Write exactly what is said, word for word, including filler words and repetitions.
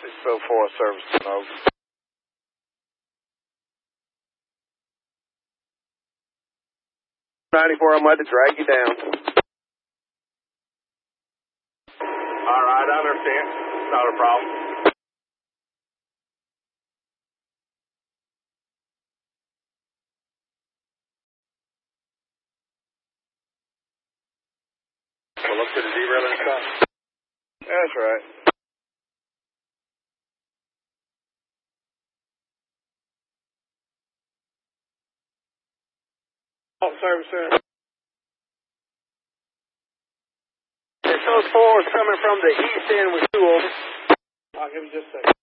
six oh four, service to over. ninety-four, I'm about to drag you down. All right, I understand. Not a problem. Pull up to the Z-rail and stop. That's right. Oh, service center. six oh four is coming from the east end with two over. I'll give you just a second.